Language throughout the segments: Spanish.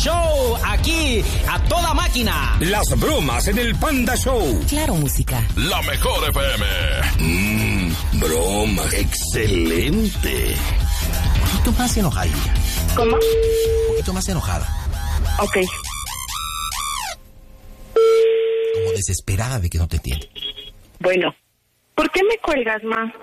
Show, aquí, a toda máquina. Las bromas en el Panda Show. Claro, música. La mejor FM. Broma. Excelente. Un poquito más enojadilla. ¿Cómo? Un poquito más enojada. Ok. Como desesperada de que no te entiende. Bueno, ¿por qué me cuelgas, ma?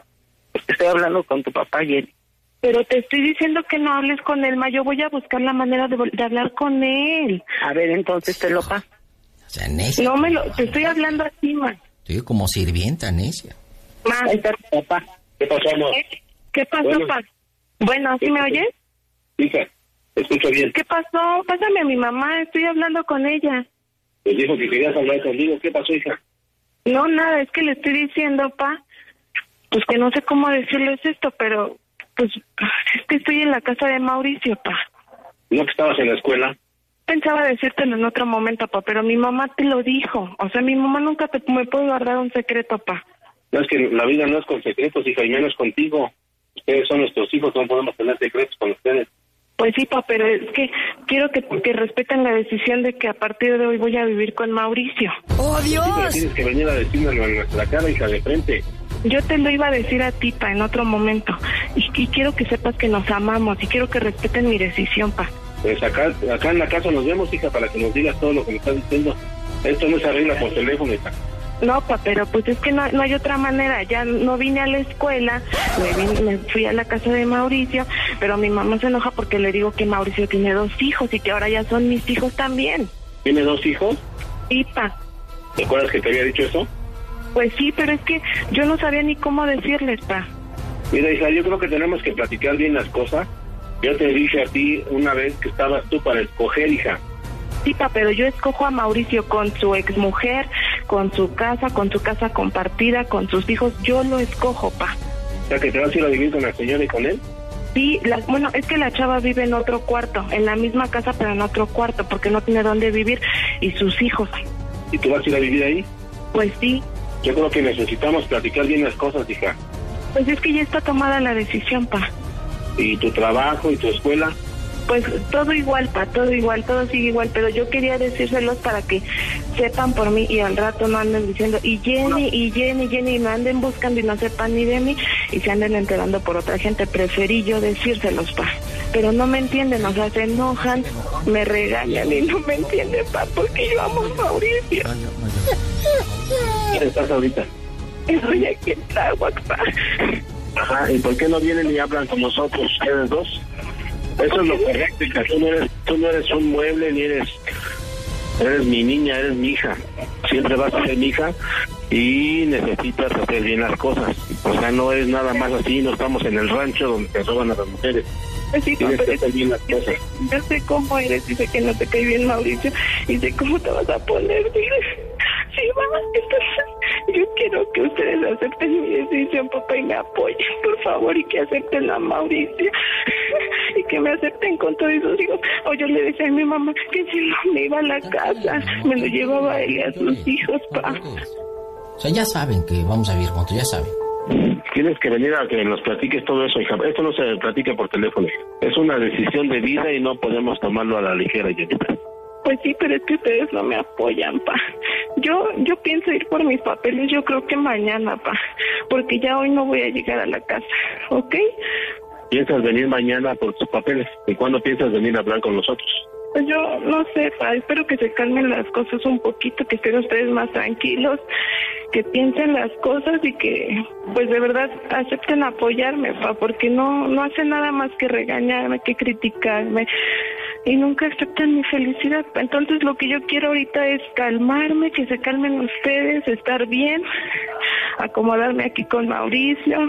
Estoy hablando con tu papá, Jenny. Pero te estoy diciendo que no hables con él, ma. Yo voy a buscar la manera de hablar con él. A ver, entonces te lo paso. O sea, necia. No te estoy hablando así, ma. Estoy como sirvienta, necia. Ma. Ahí está tu papá. ¿Qué pasó, amor? ¿Qué pasó, Bueno. pa? Bueno, ¿sí me oyes? Hija, te escucho bien. ¿Qué pasó? Pásame a mi mamá, estoy hablando con ella. Pues dijo que querías hablar conmigo. ¿Qué pasó, hija? No, nada, es que le estoy diciendo, pa, pues que no sé cómo decirles esto, pero pues es que estoy en la casa de Mauricio, pa. ¿No que estabas en la escuela? Pensaba decírtelo en otro momento, pa, pero mi mamá te lo dijo. O sea, mi mamá nunca me puede guardar un secreto, pa. No, es que la vida no es con secretos, hija, y menos contigo. Ustedes son nuestros hijos, no podemos tener secretos con ustedes. Pues sí, pa, pero es que quiero que respeten la decisión de que a partir de hoy voy a vivir con Mauricio. ¡Oh, Sí, pero Dios! tienes que venir a decírmelo en nuestra cara, hija, de frente. Yo te lo iba a decir a ti, pa, en otro momento. Y quiero que sepas que nos amamos y quiero que respeten mi decisión, pa. Pues acá en la casa nos vemos, hija, para que nos digas todo lo que me estás diciendo. Esto no se arregla por teléfono, hija. No, pa, pero pues es que no hay otra manera. Ya no vine a la escuela, me fui a la casa de Mauricio, pero mi mamá se enoja porque le digo que Mauricio tiene 2 hijos y que ahora ya son mis hijos también. ¿Tiene 2 hijos? Sí, pa. ¿Te acuerdas que te había dicho eso? Pues sí, pero es que yo no sabía ni cómo decirles, pa. Mira, hija, yo creo que tenemos que platicar bien las cosas. Yo te dije a ti una vez que estabas tú para escoger, hija. Sí, pa, pero yo escojo a Mauricio con su exmujer, con su casa compartida, con sus hijos. Yo lo escojo, pa. O sea, que te vas a ir a vivir con la señora y con él. Sí, bueno, es que la chava vive en otro cuarto, en la misma casa, pero en otro cuarto, porque no tiene dónde vivir, y sus hijos. ¿Y tú vas a ir a vivir ahí? Pues sí. Yo creo que necesitamos platicar bien las cosas, hija. Pues es que ya está tomada la decisión, pa. ¿Y tu trabajo y tu escuela? Pues todo igual, pa, todo sigue igual, pero yo quería decírselos para que sepan por mí y al rato no anden diciendo, y Jenny, y no anden buscando y no sepan ni de mí y se anden enterando por otra gente. Preferí yo decírselos, pa, pero no me entienden, o sea, se enojan, me regañan y no me entienden, pa, porque yo amo a Mauricio. ¿Dónde estás ahorita? Estoy aquí en Tláhuac, pa. Ajá, ¿y por qué no vienen y hablan con nosotros, ustedes dos? Eso es lo correcto, hija. Tú no eres un mueble, ni eres mi niña, eres mi hija. Siempre vas a ser mi hija y necesitas hacer bien las cosas. O sea, no es nada más así, no estamos en el rancho donde te roban a las mujeres. Sí, Tienes que hacer bien las cosas. Yo sé cómo eres y sé que no te cae bien Mauricio y sé cómo te vas a poner. Sí, mamá, entonces yo quiero que ustedes acepten mi decisión, papá, y me apoyen, por favor, y que acepten a Mauricio y que me acepten con todos sus hijos. O yo le decía a mi mamá que si no me iba a la casa, me lo llevaba a él y a sus hijos, pa. O sea, ya saben que vamos a vivir juntos, ya saben. Tienes que venir a que nos platiques todo eso, hija. Esto no se platica por teléfono. Es una decisión de vida y no podemos tomarlo a la ligera, Jenita. Pues sí, pero es que ustedes no me apoyan, pa. Yo pienso ir por mis papeles, yo creo que mañana, pa, porque ya hoy no voy a llegar a la casa, ¿ok? ¿Piensas venir mañana por tus papeles? ¿Y cuándo piensas venir a hablar con nosotros? Pues yo no sé, pa, espero que se calmen las cosas un poquito, que estén ustedes más tranquilos, que piensen las cosas y que, pues de verdad, acepten apoyarme, pa, porque no hacen nada más que regañarme, que criticarme, y nunca aceptan mi felicidad. Entonces lo que yo quiero ahorita es calmarme, que se calmen ustedes, estar bien, acomodarme aquí con Mauricio,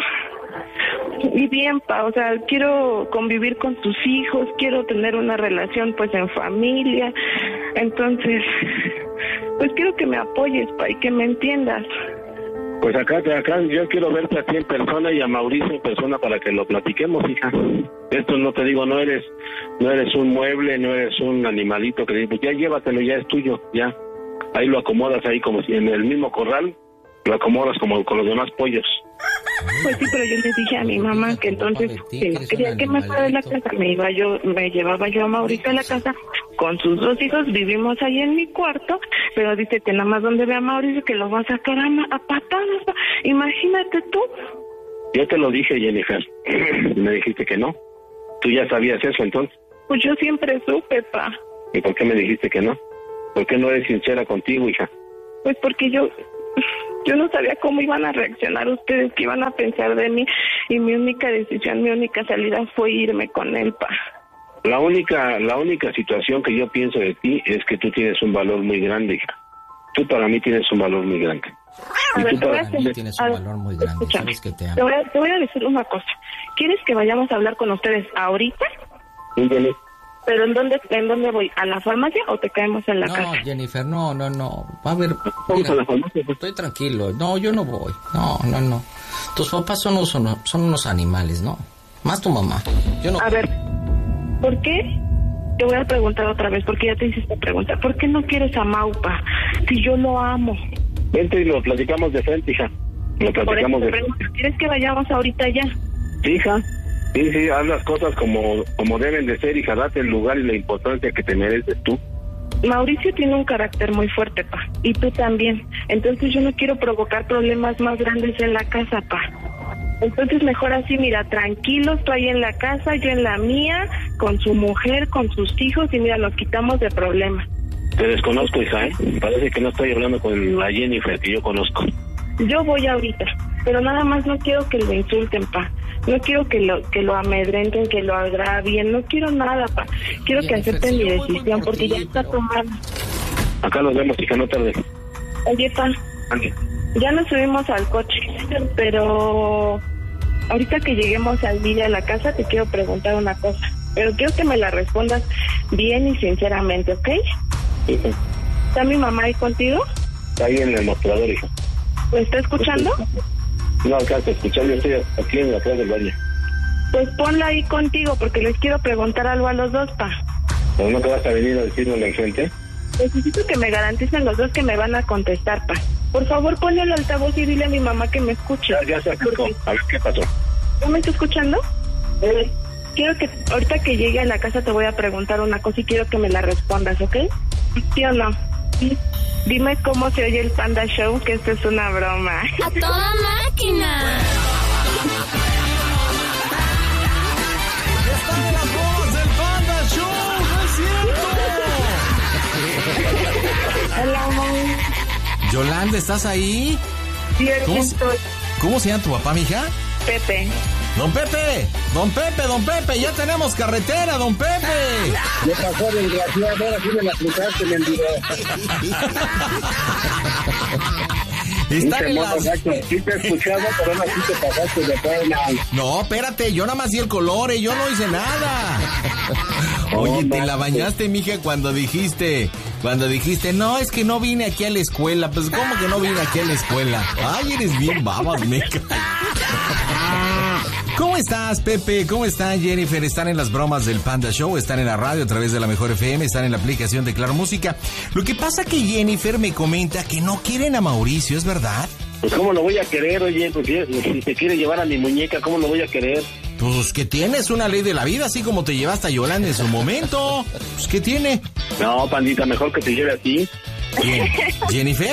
y bien, pa, o sea, quiero convivir con tus hijos, quiero tener una relación pues en familia, entonces pues quiero que me apoyes, pa, y que me entiendas. Pues acá yo quiero verte a ti en persona y a Mauricio en persona para que lo platiquemos, hija. Esto no te digo, no eres un mueble, no eres un animalito que pues ya llévatelo, ya es tuyo, ya. Ahí lo acomodas ahí como si en el mismo corral, lo acomodas como con los demás pollos. Pues sí, pero yo le dije a mi mamá que entonces, si no quería que me fuera de la casa, me llevaba yo a Mauricio a la casa con sus 2 hijos, vivimos ahí en mi cuarto, pero dice que nada más donde ve a Mauricio que lo va a sacar a patadas, pa. Imagínate tú. Yo te lo dije, Jennifer. Me dijiste que no. ¿Tú ya sabías eso entonces? Pues yo siempre supe, pa. ¿Y por qué me dijiste que no? ¿Por qué no eres sincera contigo, hija? Pues porque yo no sabía cómo iban a reaccionar ustedes, qué iban a pensar de mí, y mi única decisión, mi única salida fue irme con él, pa. La única situación que yo pienso de ti es que tú tienes un valor muy grande, hija. Tú para mí tienes un valor muy grande. A ver, tienes un valor muy grande. Escúchame, Sabes que te amo. te voy a decir una cosa. ¿Quieres que vayamos a hablar con ustedes ahorita? Sí, Jenny. ¿Pero en dónde voy? ¿A la farmacia o te caemos en la casa? No, Jennifer, no. Va a haber... Vamos a la farmacia. Estoy tranquilo. No, yo no voy. No. Tus papás son unos animales, ¿no? Más tu mamá. Yo no... A ver, ¿por qué? Te voy a preguntar otra vez, porque ya te hiciste preguntar. ¿Por qué no quieres a Maupa? Si yo lo amo. Vente y lo platicamos de frente, hija. Lo platicamos de frente. ¿Quieres que vayamos ahorita ya? Sí, hija. Sí, haz las cosas como deben de ser, hija. Date el lugar y la importancia que te mereces tú. Mauricio tiene un carácter muy fuerte, pa. Y tú también. Entonces yo no quiero provocar problemas más grandes en la casa, pa. Entonces mejor así, mira, tranquilos, tú ahí en la casa, yo en la mía, con su mujer, con sus hijos, y mira, nos quitamos de problemas. Te desconozco, hija, ¿eh? Parece que no estoy hablando con la Jennifer que yo conozco. Yo voy ahorita, pero nada más no quiero que lo insulten, pa. No quiero que lo amedrenten, que lo agravien, no quiero nada, pa. Quiero que acepten mi decisión, porque ya está tomada. Acá nos vemos, hija, no tardes. Oye, pa, ya nos subimos al coche, pero ahorita que lleguemos al día de la casa te quiero preguntar una cosa, pero quiero que me la respondas bien y sinceramente, ¿ok? Sí. ¿Está mi mamá ahí contigo? Está ahí en el mostrador, hija. ¿Lo está escuchando? No alcanzo a escuchar, yo estoy aquí en la casa del baño. Pues ponla ahí contigo, porque les quiero preguntar algo a los dos, pa. ¿Pero no te vas a venir a decirnos enfrente? Necesito que me garanticen los dos que me van a contestar, pa. Por favor, ponle el altavoz y dile a mi mamá que me escuche. Ya se acercó. A ver qué pasó. ¿No me está escuchando? Quiero que ahorita que llegue a la casa te voy a preguntar una cosa y quiero que me la respondas, ¿ok? ¿Sí o no? Sí. Dime cómo se oye el Panda Show, que esto es una broma. ¡A toda máquina! ¡Están en las bromas del Panda Show! ¡No es cierto! Hola, amor. Yolanda, ¿estás ahí? Sí, aquí estoy. ¿Cómo se llama tu papá, mija? Pepe. ¡Don Pepe! ¡Ya tenemos carretera, don Pepe! ¿Qué pasó, desgraciado? Ahora sí me la aplicaste, mendigo. Están en las... Sí te he escuchado, pero no sí te pasaste de pena. No, espérate, yo nada más di el color, yo no hice nada. Oye, te la bañaste, mija, cuando dijiste, no, es que no vine aquí a la escuela. Pues, ¿cómo que no vine aquí a la escuela? Ay, eres bien babas, meca. ¿Cómo estás, Pepe? ¿Cómo está Jennifer? Están en las bromas del Panda Show, están en la radio a través de la Mejor FM, están en la aplicación de Claro Música. Lo que pasa que Jennifer me comenta que no quieren a Mauricio, ¿es verdad? Pues, ¿cómo lo voy a querer, oye? Pues, si te quiere llevar a mi muñeca, ¿cómo lo voy a querer? Pues que tienes una ley de la vida, así como te llevaste a Yolanda en su momento. Pues, ¿qué tiene? No, pandita, mejor que te lleve a ti. ¿Quién? ¿Jennifer?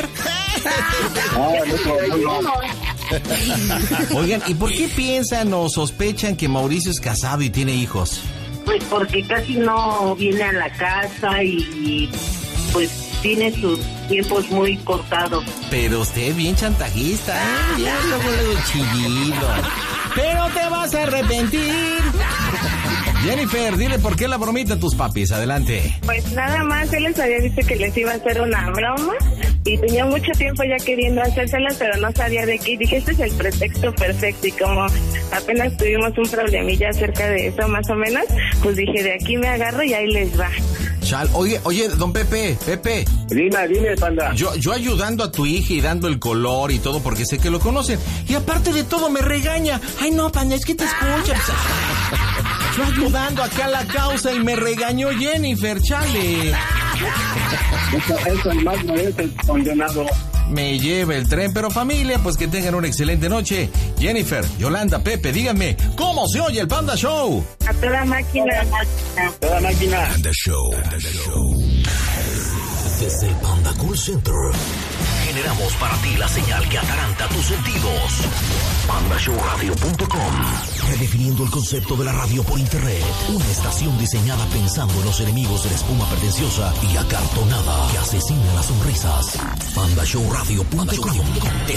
No. Oigan, ¿y por qué piensan o sospechan que Mauricio es casado y tiene hijos? Pues porque casi no viene a la casa y pues tiene sus tiempos muy cortados. Pero usted bien chantajista, ¿eh? Ya luego chillido. Pero te vas a arrepentir. Jennifer, dile por qué la bromita a tus papis, adelante. Pues nada más, él les había dicho que les iba a hacer una broma y tenía mucho tiempo ya queriendo hacérsela, pero no sabía de qué. Y dije, este es el pretexto perfecto, y como apenas tuvimos un problemilla acerca de eso más o menos, pues dije, de aquí me agarro y ahí les va. Chal, oye, don Pepe. Dime, panda. Yo ayudando a tu hija y dando el color y todo porque sé que lo conocen. Y aparte de todo me regaña. Ay, no, panda, es que te escuchas. Yo ayudando acá a la causa y me regañó Jennifer, chale. Eso es más, no es el condenado. me lleve el tren. Pero familia, pues que tengan una excelente noche. Jennifer, Yolanda, Pepe, díganme, ¿cómo se oye el Panda Show? A toda máquina. Toda máquina. Panda Show. Desde el Panda Call Center generamos para ti la señal que ataranta tus sentidos. PandaShowRadio.com. Redefiniendo el concepto de la radio por internet. Una estación diseñada pensando en los enemigos de la espuma pretenciosa y acartonada que asesina las sonrisas. PandaShowRadio.com.